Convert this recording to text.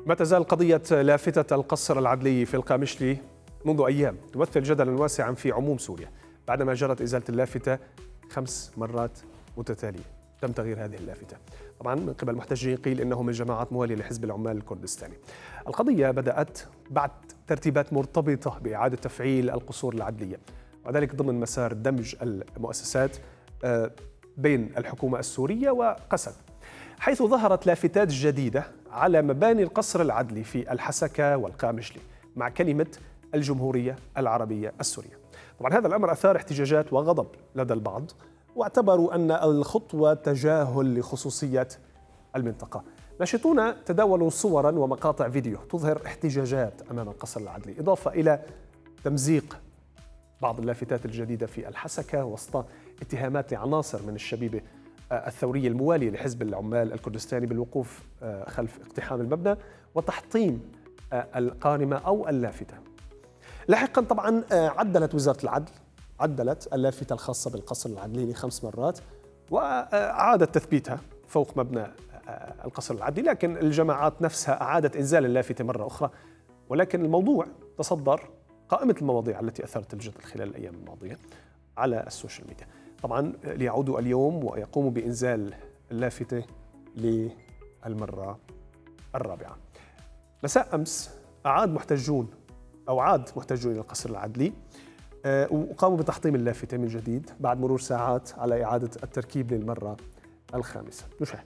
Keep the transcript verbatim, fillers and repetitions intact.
ما تزال قضية لافتة القصر العدلي في القامشلي منذ أيام تمثل جدلا واسعا في عموم سوريا بعدما جرت إزالة اللافتة خمس مرات متتالية. تم تغيير هذه اللافتة طبعا من قبل محتجين قيل إنه من جماعات موالية لحزب العمال الكردستاني. القضية بدأت بعد ترتيبات مرتبطة بإعادة تفعيل القصور العدلية، وذلك ضمن مسار دمج المؤسسات بين الحكومة السورية وقسد، حيث ظهرت لافتات جديدة على مباني القصر العدلي في الحسكة والقامشلي مع كلمة الجمهورية العربية السورية. طبعا هذا الأمر أثار احتجاجات وغضب لدى البعض، واعتبروا أن الخطوة تجاهل لخصوصية المنطقة. ناشطون تداولوا صورا ومقاطع فيديو تظهر احتجاجات أمام القصر العدلي، إضافة إلى تمزيق بعض اللافتات الجديدة في الحسكة وسط اتهامات لعناصر من الشبيبة الثورية الموالية لحزب العمال الكردستاني بالوقوف خلف اقتحام المبنى وتحطيم القائمة أو اللافتة. لاحقا طبعا عدلت وزارة العدل عدلت اللافتة الخاصة بالقصر العدلي لخمس مرات وأعادت تثبيتها فوق مبنى القصر العدلي، لكن الجماعات نفسها أعادت إنزال اللافتة مرة أخرى. ولكن الموضوع تصدر قائمة المواضيع التي أثارت الجدل خلال الأيام الماضية على السوشيال ميديا، طبعا ليعودوا اليوم ويقوموا بإنزال اللافتة للمرة الرابعة. مساء أمس أعاد محتجون أو عاد محتجون إلى القصر العدلي وقاموا بتحطيم اللافتة من جديد بعد مرور ساعات على إعادة التركيب للمرة الخامسة. نشاهد.